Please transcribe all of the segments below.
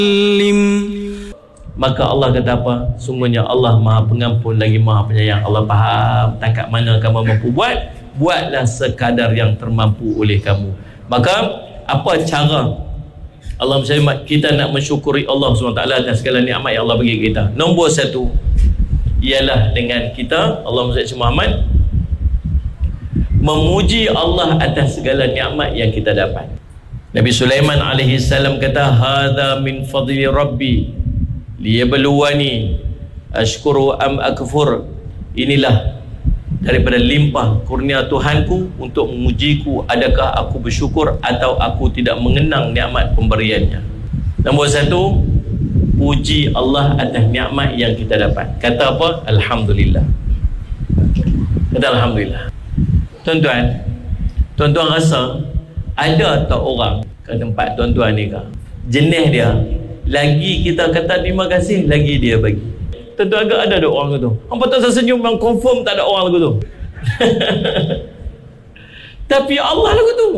Maka Allah kata apa? Sungguhnya Allah Maha Pengampun lagi Maha Penyayang. Allah faham takat mana kamu mampu buat, buatlah sekadar yang termampu oleh kamu. Maka apa cara Allah SWT kita nak mensyukuri Allah SWT atas segala nikmat yang Allah bagi kita? Nombor satu ialah dengan kita, Allah SWT Muhammad, memuji Allah atas segala nikmat yang kita dapat. Nabi Sulaiman alaihi salam kata, hadza min fadli rabbi liyabluwani ashkuru am akfur. Inilah daripada limpah kurnia Tuhanku untuk mengujiku, adakah aku bersyukur atau aku tidak mengenang nikmat pemberiannya. Nombor satu, puji Allah atas nikmat yang kita dapat. Kata apa? Alhamdulillah. Kata Alhamdulillah. Tuan-tuan rasa ada tak orang ke tempat tuan-tuan ni ke, jenis dia lagi kita kata terima kasih, lagi dia bagi. Tuan-tuan agak ada orang tu. Hampa tak senyum, memang confirm tak ada orang lagu tu. Tapi Allah lagu tu.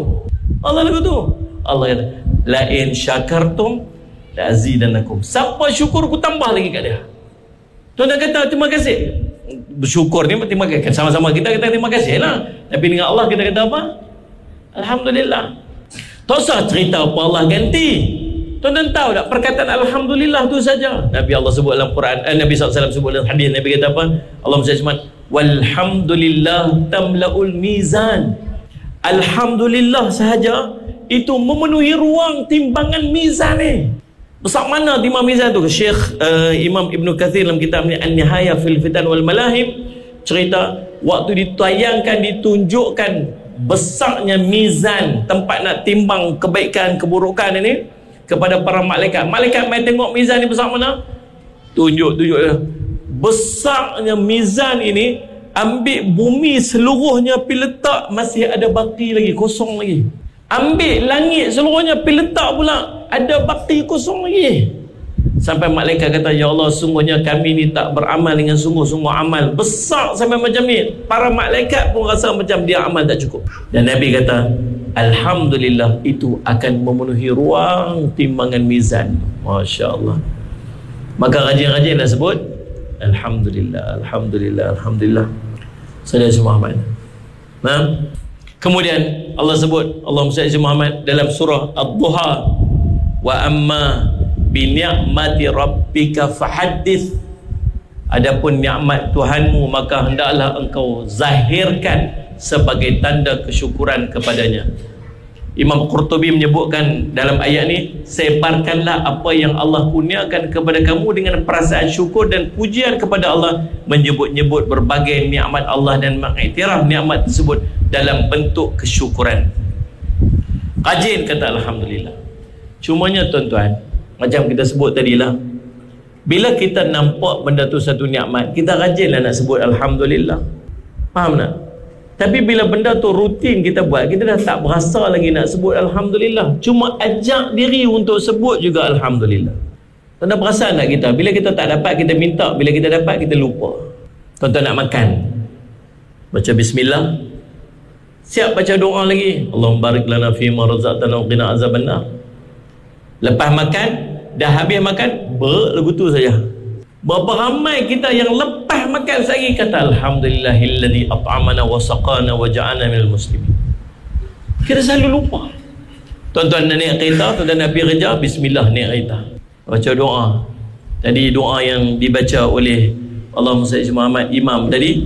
Allah kata, la in syakartum la azidannakum. Siapa syukur aku tambah lagi kat dia. Tuan-tuan kata terima kasih. Bersyukur ni terima kasih. Sama-sama kita kata terima kasih lah. Tapi dengan Allah kita kata apa? Alhamdulillah. Tak usah cerita apa Allah ganti. Tuan-tuan tahu tak perkataan Alhamdulillah tu saja Nabi Allah sebut dalam Quran, Nabi SAW sebut dalam hadis. Nabi kata apa? Allah SWT, walhamdulillah tamla'ul mizan. Alhamdulillah sahaja itu memenuhi ruang timbangan mizan ni. Besar mana timbang mizan tu? Syekh Imam Ibn Kathir dalam kitabnya An-Nihaya fil Fitan wal Malahib cerita waktu ditayangkan, ditunjukkan besarnya mizan, tempat nak timbang kebaikan keburukan ini kepada para malaikat. Malaikat mai tengok mizan ni besar mana? Tunjuk dia. Besarnya mizan ini, ambil bumi seluruhnya pi letak, masih ada baki lagi, kosong lagi. Ambil langit seluruhnya pi letak pula, ada baki kosong lagi. Sampai malaikat kata, ya Allah, sungguhnya kami ni tak beramal dengan sungguh-sungguh amal. Besar sampai macam ni. Para malaikat pun rasa macam dia amal tak cukup. Dan Nabi kata, alhamdulillah itu akan memenuhi ruang timbangan mizan. Masya Allah. Maka rajin-rajinlah sebut alhamdulillah, alhamdulillah, alhamdulillah. Saudara Muhammad. Nah, kemudian Allah sebut, Allah Muhammad dalam surah Ad-Duha, wa amma bi ni'mati rabbika fahaddits. Adapun nikmat Tuhanmu maka hendaklah engkau zahirkan sebagai tanda kesyukuran kepadanya. Imam Qurtubi menyebutkan dalam ayat ni, sebarkanlah apa yang Allah kurniakan kepada kamu dengan perasaan syukur dan pujian kepada Allah, menyebut-nyebut berbagai nikmat Allah dan mengiktiraf nikmat tersebut dalam bentuk kesyukuran. Rajin kata alhamdulillah. Cumanya tuan-tuan, macam kita sebut tadilah, bila kita nampak benda tu satu nikmat, kita rajinlah nak sebut alhamdulillah. Faham tak? Tapi bila benda tu rutin kita buat, kita dah tak berasa lagi nak sebut alhamdulillah. Cuma ajak diri untuk sebut juga alhamdulillah. Tanda perasaan tak kita? Bila kita tak dapat, kita minta. Bila kita dapat, kita lupa. Tuan-tuan nak makan, baca bismillah, siap baca doa lagi, Allahumma barik lana fima razaqtana wa qina azabannar. Lepas makan, dah habis makan, lagu tu saja. Berapa ramai kita yang lepas makan sehari kata alhamdulillahilladzi at'amana wa saqana wa ja'alna minal muslimin. Kita selalu lupa. Tuan-tuan nak naik kereta, tuan-tuan nak pergi kerja, bismillah naik kereta, baca doa. Tadi doa yang dibaca oleh Allahumma salli Muhammad Imam tadi,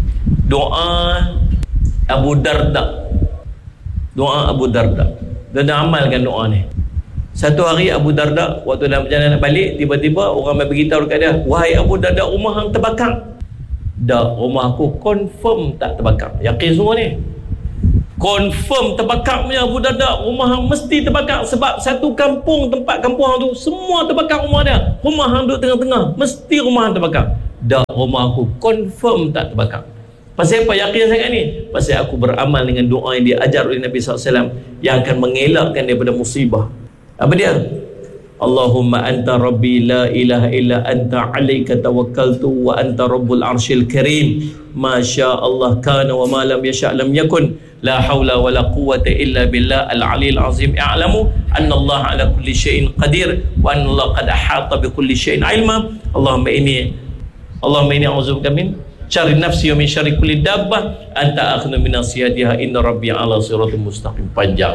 doa Abu Darda. Doa Abu Darda. Tuan-tuan amalkan doa ni. Satu hari Abu Darda waktu dalam perjalanan nak balik, tiba-tiba orang mai beritahu dekat dia, wahai Abu Darda, rumah hang terbakar. Dak, rumah aku confirm tak terbakar. Yakin semua ni? Confirm terbakar punya Abu Darda, rumah hang mesti terbakar. Sebab satu kampung, tempat kampung hang tu semua terbakar rumah dia. Rumah hang duduk tengah-tengah, mesti rumah hang terbakar. Dak, rumah aku confirm tak terbakar. Pasal apa yakin sangat ni? Pasal aku beramal dengan doa yang diajar oleh Nabi SAW yang akan mengelakkan daripada musibah. Apa dia? Allahumma anta rabbi la ilaha illa anta alaika tawakkaltu wa anta rabbul arshil karim ma syaa Allah kana wa ma lam yasha' lam yakun la haula wa la quwwata illa billah al aliyil azim. I'lamu anna Allah ala kulli syai'in qadir wa anna Allah qad ahata bi kulli syai'in ilma. Allahumma inni a'udzubika min syarri nafsi wa min syarri kulli dabbah anta akhnu min nasiyatiha inna rabbi ala siratal mustaqim. Panjang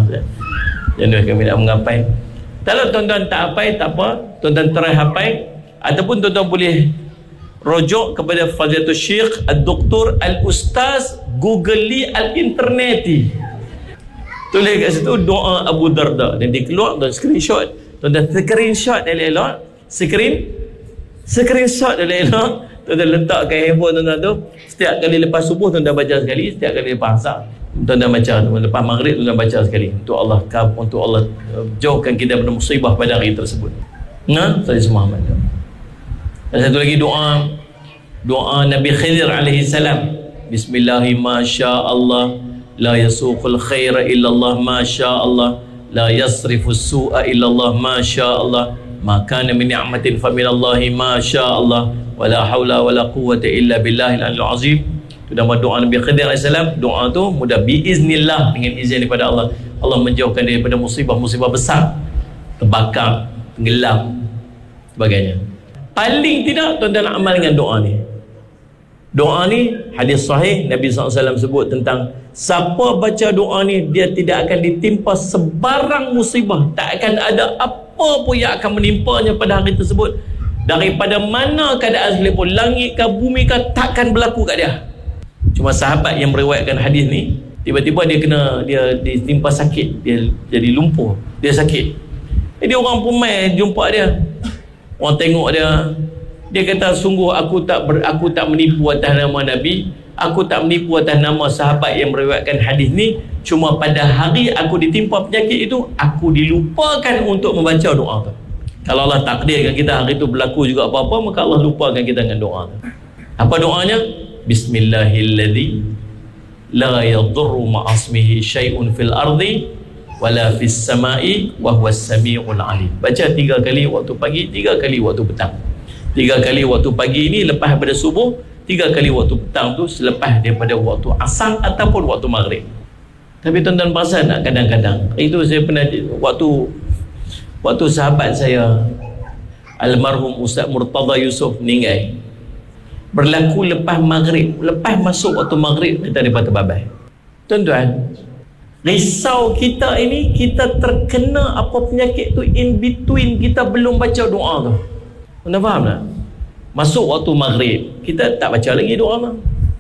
jadi kami nak mengapai. Kalau tuan-tuan tak hafal tak apa, tuan-tuan try hafal ataupun tuan-tuan boleh rujuk kepada Fadilatul Syekh Al-Doktor Al-Ustaz Googli Al-Interneti. Tulis kat situ doa Abu Darda dan dikeluar dan screenshot. Tuan-tuan screenshot elok-elok, screenshot elok-elok, tuan-tuan letak kat handphone tuan-tuan tu. Setiap kali lepas subuh tuan-tuan baca sekali, setiap kali lepas asar tuan-tuan baca, lepas maghrib tuan-tuan baca sekali untuk Allah jauhkan kita daripada musibah pada hari tersebut. Saya semua aman. Dan satu lagi doa Nabi Khidir alaihi salam. Bismillahi ma sya Allah la yasuqul khaira illa Allah ma sya Allah la yasrifu su'a illa Allah ma sya Allah ma kana min ni'matin fa min Allah ma sya Allah wala haula wala quwwata illa billahil aliyyil azim. Itu nama doa Nabi Khidir AS. Doa tu mudah biiznillah, dengan izin daripada Allah. Allah menjauhkan dia daripada musibah-musibah besar, terbakar, tenggelam, sebagainya. Paling tidak tuan-tuan amal dengan doa ni. Doa ni hadis sahih Nabi SAW sebut tentang siapa baca doa ni dia tidak akan ditimpa sebarang musibah, tak akan ada apa pun yang akan menimpanya pada hari tersebut. Daripada mana keadaan sekalipun, langit ke bumi ke, takkan berlaku kat dia. Cuma sahabat yang meriwayatkan hadis ni, tiba-tiba dia ditimpa sakit, dia jadi lumpuh, dia sakit. Jadi orang pemai jumpa dia, orang tengok dia kata, sungguh aku tak menipu atas nama Nabi, aku tak menipu atas nama sahabat yang meriwayatkan hadis ni. Cuma pada hari aku ditimpa penyakit itu, aku dilupakan untuk membaca doa tu. Kalau Allah takdirkan kita hari itu berlaku juga apa-apa, maka Allah lupakan kita dengan doa tu. Apa doanya? Bismillahilladzi la yadurru ma'asmihi syai'un fil ardi wala fis sama'i wa huwas sami'ul alim. Baca 3 kali waktu pagi, 3 kali waktu petang. 3 kali waktu pagi ini lepas pada subuh, 3 kali waktu petang tu selepas daripada waktu asar ataupun waktu maghrib. Tapi tuan-tuan perasan tak, kadang-kadang itu saya pernah waktu sahabat saya almarhum Ustaz Murtada Yusof meninggal, berlaku lepas maghrib, lepas masuk waktu maghrib kita di Patah Babai. Tuan-tuan, risau kita ini, kita terkena apa penyakit tu in between kita belum baca doa tu. Anda faham tak? Masuk waktu maghrib, kita tak baca lagi doa lah.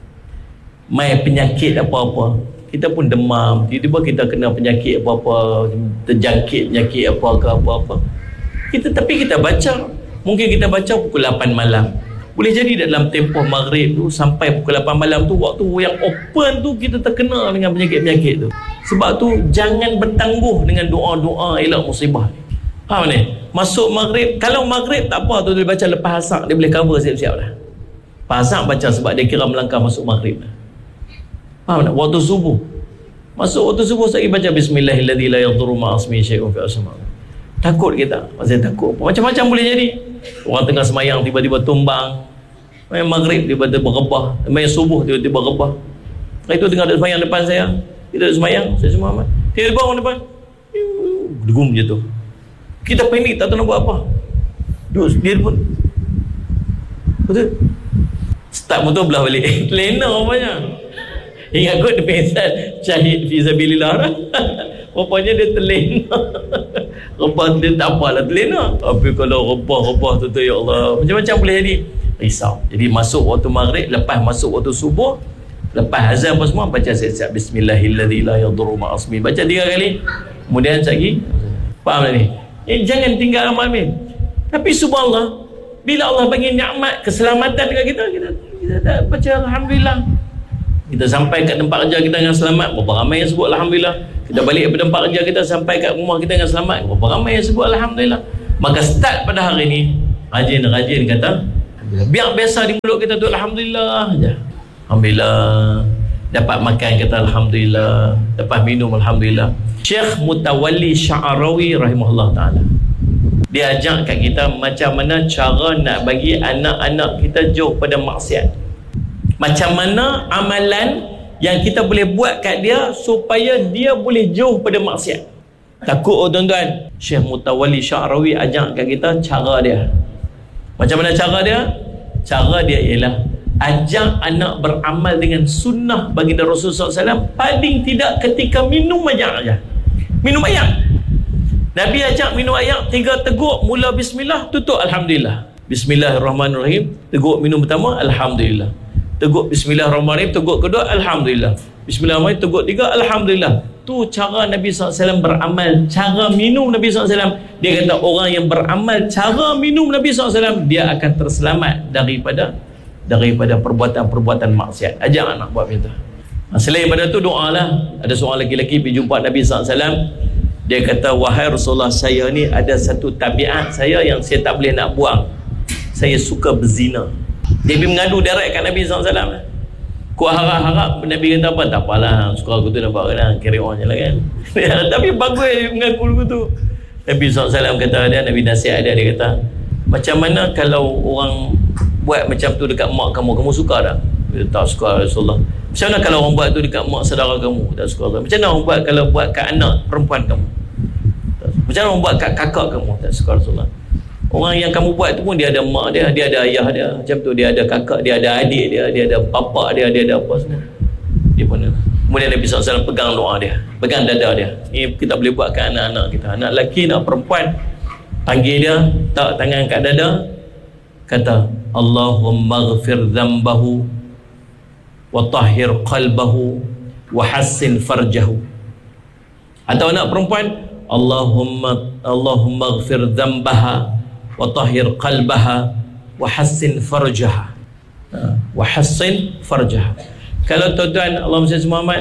Mai penyakit apa-apa, kita pun demam, tiba-tiba kita kena penyakit apa-apa, terjangkit penyakit apa-apa. Tapi kita baca. Mungkin kita baca pukul 8 malam. Boleh jadi dalam tempoh maghrib tu sampai pukul 8 malam tu, waktu yang open tu kita terkena dengan penyakit-penyakit tu. Sebab tu jangan bertangguh dengan doa-doa elak musibah. Faham ni? Masuk maghrib, kalau maghrib tak apa tu, dia baca lepas asar, dia boleh cover siap-siap dah. Lepas asar baca sebab dia kira melangkah masuk maghrib dah. Faham tak? Waktu subuh, masuk waktu subuh saya baca Bismillahilladzi la yadurru ma'asmihi syai'un fil ardi. Takut kita, masih takut. Macam-macam boleh jadi. Orang tengah semayang tiba-tiba tumbang, main maghrib tiba-tiba rebah, main subuh tiba-tiba rebah. Itu tengah ada semayang depan saya, kita ada semayang, saya semua amat, tiba-tiba orang depan degum je tu. Kita panik, tak tahu nak buat apa. Dia pun betul start motor belah balik. Lena rupanya. Ingat kot dia pengsan syahid fi sabilillah. Rupanya dia terlena. Rebah dia tak apalah terlena. Tapi kalau rebah tu ya Allah, macam-macam boleh jadi. Risau. Jadi masuk waktu maghrib, lepas masuk waktu subuh, lepas azan apa semua, baca siap-siap Bismillahilladzi la yadurru ma'asmihi. Baca 3 kali. Kemudian lagi. Faham tak ni? Jangan tinggal amal ni. Tapi subhanallah, bila Allah bagi nikmat keselamatan dekat kita tak baca alhamdulillah. Kita sampai kat tempat kerja kita dengan selamat, berapa ramai yang sebut alhamdulillah. Kita balik ke tempat kerja kita, sampai kat rumah kita dengan selamat, berapa ramai yang sebut alhamdulillah. Maka start pada hari ni, rajin-rajin kata alhamdulillah. Biar biasa di mulut kita tu alhamdulillah aja. Alhamdulillah. Dapat makan kata alhamdulillah, dapat minum alhamdulillah. Syekh Mutawalli Sya'arawi rahimahullah ta'ala, dia ajak kat kita macam mana cara nak bagi anak-anak kita jauh pada maksiat. Macam mana amalan yang kita boleh buat kat dia supaya dia boleh jauh pada maksiat. Takut tuan-tuan. Syekh Mutawalli Sya'rawi ajarkan kita cara dia. Macam mana cara dia? Cara dia ialah ajak anak beramal dengan sunnah baginda Rasulullah SAW. Paling tidak ketika minum air. Minum air. Nabi ajak minum air 3 teguk, mula bismillah, tutup alhamdulillah. Bismillahirrahmanirrahim, teguk minum pertama alhamdulillah. Teguk bismillahirrahmanirrahim, teguk kedua alhamdulillah. Bismillahirrahmanirrahim, teguk 3 alhamdulillah. Tu cara Nabi SAW beramal, cara minum Nabi SAW. Dia kata orang yang beramal cara minum Nabi SAW, dia akan terselamat daripada perbuatan-perbuatan maksiat. Ajak anak buat macam tu. Selain daripada tu, doa lah. Ada seorang lelaki pergi jumpa Nabi SAW. Dia kata, wahai Rasulullah, saya ni ada satu tabiat saya yang saya tak boleh nak buang. Saya suka berzina. Dia pergi mengadu direct kat Nabi SAW. Kau harap-harap Nabi kata apa? Tak apalah, suka aku tu nampak kan, carry on je lah kan. Tapi bagus mengaku dulu tu. Nabi SAW kata dia, Nabi nasihat dia kata, macam mana kalau orang buat macam tu dekat mak kamu suka tak? Dia tak suka Rasulullah. Macam mana kalau orang buat tu dekat mak saudara kamu? Tak suka. Macam mana orang buat kalau buat kat anak perempuan kamu? Macam mana orang buat kat kakak kamu? Tak suka Rasulullah. Orang yang kamu buat tu pun dia ada mak dia, dia ada ayah dia, macam tu dia ada kakak, dia ada adik dia, dia ada bapa dia, dia ada apa semua. Dia pun kemudian Nabi SAW pegang doa dia, pegang dada dia. Ni kita boleh buat kat anak-anak kita. Anak lelaki, anak perempuan, panggil dia, tak tangan kat dada, kata Allahumma ghfir dhanbahu wa tahhir qalbahu wa hassin farjahu. Atau anak perempuan, Allahumma ghfir dhanbaha wa tahhir qalbaha wa hassin farjaha. Wa hassin farjaha. Kalau tuan-tuan Allahumma salli Muhammad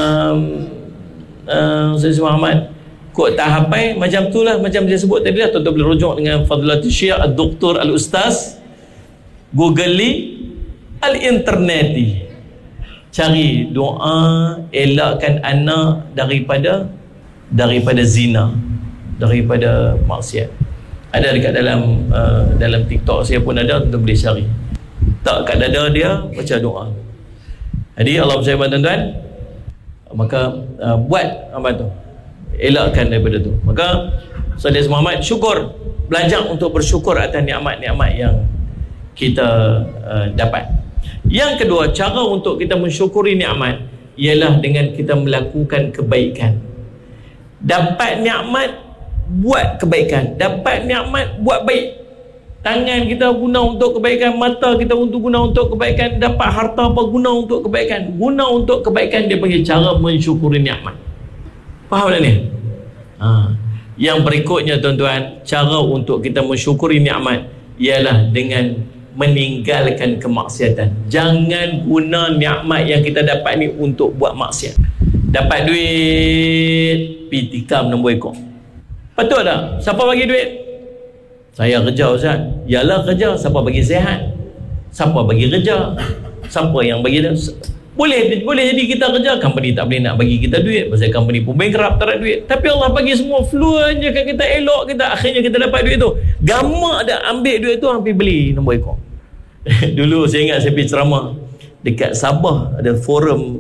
salli Muhammad kok tak hafal macam tu lah, macam dia sebut tadi lah, tuan-tuan boleh rujuk dengan Fadilatul Syekh Al-Doktor Al-Ustaz, Googli, Al-Interneti, cari doa elakkan anak daripada zina, daripada maksiat. Ada dekat dalam TikTok saya pun ada, tuan boleh cari. Tak kat dada dia baca doa. Jadi Allah percaya tuan-tuan, maka buat apa tu, elakkan daripada tu. Maka Saudara Muhammad, syukur, belajar untuk bersyukur atas nikmat-nikmat yang kita dapat. Yang kedua, cara untuk kita mensyukuri nikmat ialah dengan kita melakukan kebaikan. Dapat nikmat, buat kebaikan. Dapat nikmat, buat baik. Tangan kita guna untuk kebaikan, mata kita untuk guna untuk kebaikan, dapat harta apa guna untuk kebaikan. Guna untuk kebaikan, dia panggil cara mensyukuri nikmat. Faham tak ni? Yang berikutnya tuan-tuan, cara untuk kita mensyukuri nikmat ialah dengan meninggalkan kemaksiatan. Jangan guna nikmat yang kita dapat ni untuk buat maksiat. Dapat duit, pergi tikam nombor ekor. Betul tak? Siapa bagi duit? Saya kerja, Ustaz. Yalah kerja. Siapa bagi sihat? Siapa bagi kerja? Siapa yang bagi dia? Boleh jadi kita kerja, company tak boleh nak bagi kita duit, pasal company pun bankrupt, tak ada duit. Tapi Allah bagi semua fluent je kat kita, elok kita, akhirnya kita dapat duit tu. Gamak dah ambil duit tu, hampir beli nombor ekor. Dulu saya ingat saya pergi ceramah dekat Sabah, ada forum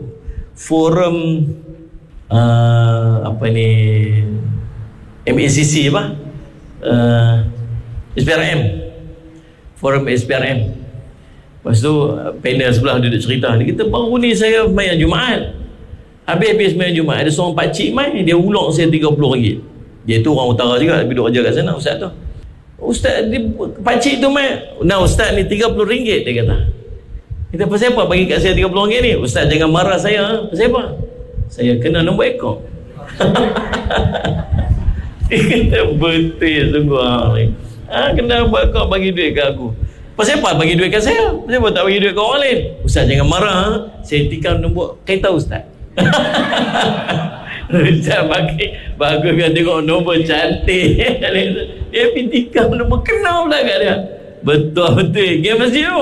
apa ni, MACC apa, SPRM, forum SPRM. Lepas tu panel sebelah duduk cerita, dia kata baru ni saya main Jumaat, habis main Jumaat, ada seorang pakcik main, dia ulok saya RM30. Dia tu orang utara juga, tapi duduk kerja kat sana, ustaz tu. Ustaz, pakcik tu main, nah ustaz ni RM30, dia kata. Kita pasal apa bagi kat saya RM30 ni? Ustaz jangan marah saya, pasal apa? Saya kena nombor ekor. Dia kata betul sungguh. Kena buat kau bagi duit kat aku. Pasal apa bagi duit kat saya? Pasal apa tak bagi duit kat orang lain? Ustaz jangan marah. Saya tikam nombor kereta ustaz. Ustaz bagus kan tengok nombor cantik. Dia pergi tikam nombor, kenal pula kat dia. Betul-betul game masjid tu.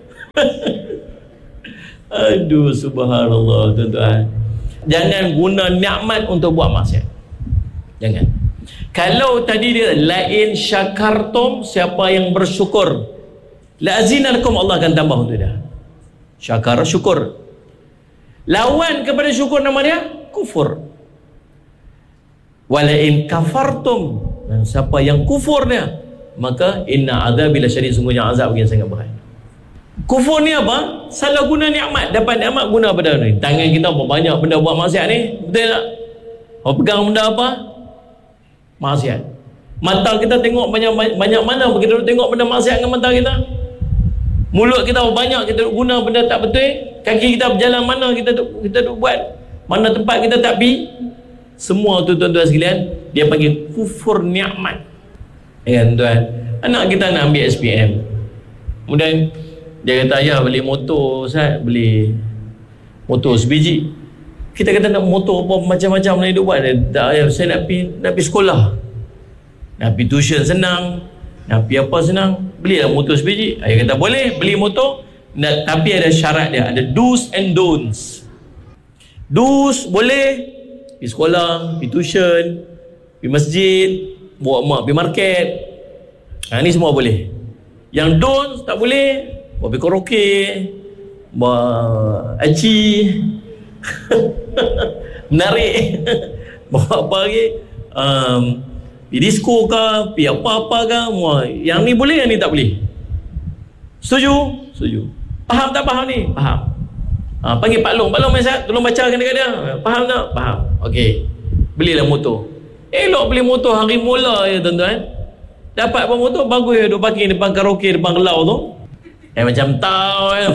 Aduh subhanallah tuan-tuan. Jangan guna nikmat untuk buat maksiat. Jangan. Kalau tadi dia lain syakartum, siapa yang bersyukur, la azinalakum, Allah akan tambah untuk dia. Syakar, syukur. Lawan kepada syukur nama dia kufur. Wala in kafartum, dan siapa yang kufur dia, maka inna azabi lasyadid, sungguhnya azab yang sangat berat. Kufur ni apa? Salah guna nikmat. Dapat nikmat guna benda ni. Tangan kita apa banyak benda buat maksiat ni, betul tak? Kau pegang benda apa? Maksiat. Mata kita tengok banyak mana kita tengok benda maksiat dengan mata kita. Mulut kita banyak kita guna benda tak betul. Kaki kita berjalan mana kita duk buat, mana tempat kita tak pergi. Semua tu tuan-tuan sekalian, dia panggil kufur nikmat. Ya tuan, anak kita nak ambil SPM, kemudian dia kata, ayah beli motor, saya beli motor sebiji. Kita kata nak motor apa macam-macam nak hidup buat. Tak, ayah saya nak pergi sekolah, nak pergi tuition senang, nak pergi apa senang, belilah motor sebiji. Ayah kata boleh beli motor, tapi ada syarat dia, ada do's and don'ts. Do's boleh pergi sekolah, pergi tuition, pergi masjid, bawa mak pergi market. Ni semua boleh. Yang don'ts tak boleh, bawa pergi karaoke, bawa aci, menarik, bawa apa lagi, pergi disco ke, pergi apa-apa ke, yang ni boleh, yang ni tak boleh. Setuju? Setuju. Faham tak faham ni? Faham. Panggil Pak Long. Pak Long, tolong bacakan dekat dia. Faham tak? Faham. Okey. Belilah motor. Elok beli motor hari mula ya tuan-tuan. Dapat apa motor bagus ya, duk parking depan karaoke, depan kelau tu. Macam tahu ya.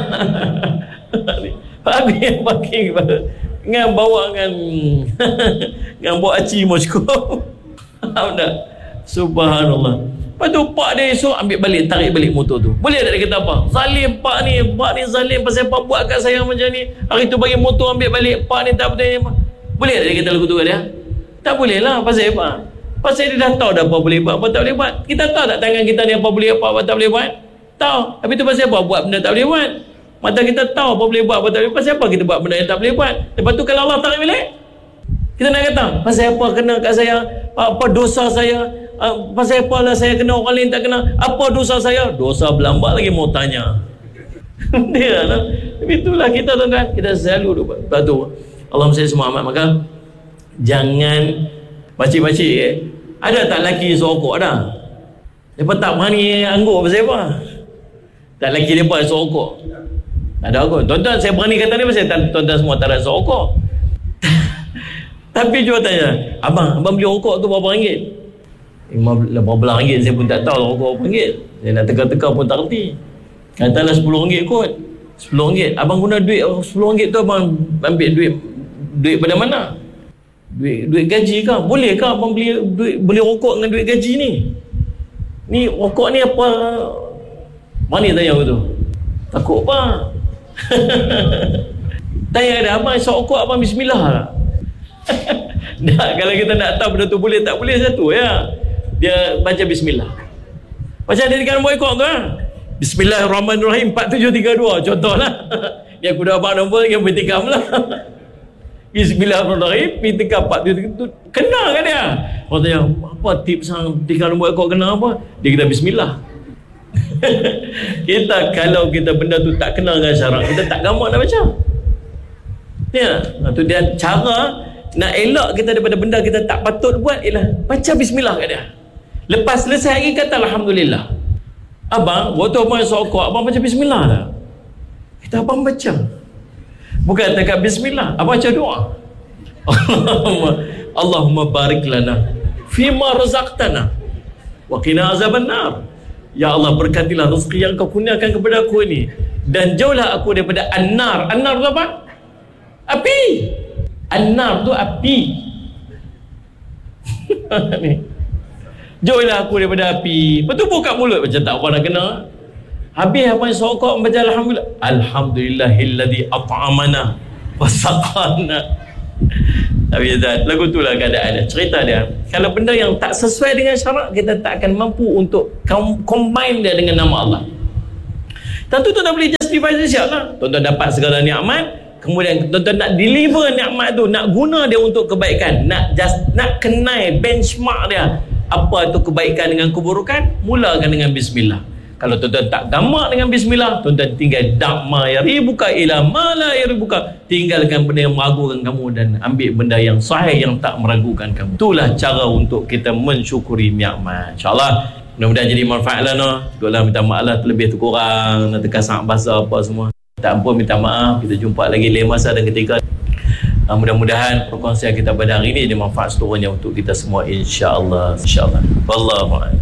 Bagus ya parking dengan bawa dengan bawa aci Moskow. Faham tak? Subhanallah. Lepas tu pak dia esok ambil balik, tarik balik motor tu. Boleh tak dia kata apa? Zalim pak ni zalim, pasal pak buat kat saya macam ni. Hari tu bagi motor ambil balik, pak ni tak betul. Boleh tak dia kata lagu tu kat dia? Tak boleh lah. Pasal apa? Pasal dia dah tahu dah apa boleh buat, apa tak boleh buat. Kita tahu tak tangan kita ni apa boleh buat, apa tak boleh buat? Tahu. Habis tu pasal apa buat benda tak boleh buat? Mata kita tahu apa boleh buat, apa tak boleh buat. Pasal apa kita buat benda yang tak boleh buat? Lepas tu kalau Allah tarik balik, kita nak kata pasal apa kena kat saya, apa dosa saya, pasal apa lah saya kena, orang lain tak kena, apa dosa saya? Dosa berlambat lagi mau tanya. Dia lah. Itulah kita tuan-tuan, kita selalu lepas tu Allah mesti semua amat. Maka jangan makcik-makcik, ada tak lelaki sorokok dah? Mereka tak berani anggur pasal apa? Tak lelaki mereka sorokok. Tak ada aku. Tuan-tuan, saya berani kata ni pasal tuan-tuan semua tak ada sorokok. Tapi jual tanya, abang beli rokok tu berapa ringgit? RM15 saya pun tak tahu rokok berapa ringgit. Saya nak teka-teka pun tak reti. Katalah RM10 kot. RM10. Abang guna duit RM10 tu abang ambil duit pada mana? Duit gaji ke? Boleh ke abang beli rokok dengan duit gaji ni? Ni rokok ni apa? Mana tanya aku tu? Takut apa? Tanya ada abang isap rokok, abang bismillah lah. Dah, kalau kita nak tahu benda tu boleh tak boleh, satu ya, dia baca bismillah. Macam dia dekat nombor ekor tu Bismillahirrahmanirrahim 4732 contohlah. Yang kuda abang nombor yang bertikam lah. Bismillahirrahmanirrahim bertikam 4732. Kena kan dia? Orang tanya apa tips sang dekat nombor ekor kena apa? Dia kata bismillah. Kita kalau kita benda tu tak kena dengan syarak, kita tak gamak nak baca. Ya, tu dia cara nak elak kita daripada benda kita tak patut buat ialah baca bismillah kat dia. Lepas selesai lagi kata alhamdulillah. Abang, waktu abang sokok, abang baca bismillah tak? Kita abang baca. Bukan dekat bismillah, abang baca doa. Allahumma barik lana fima razaqtana wa qina azaban nar. Ya Allah, berkatilah rezeki yang kau kurniakan kepada aku ini dan jauhlah aku daripada an-nar. An-nar tu apa? Api. An-nar tu api. Jauhlah aku daripada api. Lepas tu buka mulut macam tak apa nak kena. Habis apa yang sokok baca alhamdulillah. Alhamdulillahilladzi at'amana wa saqana. Tapi lagu tu lah keadaan dia. Cerita dia, kalau benda yang tak sesuai dengan syarak, kita tak akan mampu untuk combine dia dengan nama Allah. Tentu tuan-tuan boleh justify siap lah. Tuan-tuan dapat segala nikmat, kemudian tuan-tuan nak deliver nikmat tu, nak guna dia untuk kebaikan, nak kenai benchmark dia, apa itu kebaikan dengan keburukan, mulakan dengan bismillah. Kalau tuan-tuan tak gamak dengan bismillah, tuan-tuan tinggal dakma yaribuka ila ma la yaribuka. Tinggalkan benda yang meragukan kamu dan ambil benda yang sahih yang tak meragukan kamu. Itulah cara untuk kita mensyukuri nikmat. InsyaAllah mudah-mudahan jadi manfaat lah no. Cukuplah minta maaf lah terlebih terkurang, nak tekan sangat bahasa apa semua. Tak ampun, minta maaf. Kita jumpa lagi lain masa dan ketika. Mudah-mudahan perkongsian kita pada hari ini ada manfaat seluruhnya untuk kita semua, insya-Allah. Wallahu a'lam.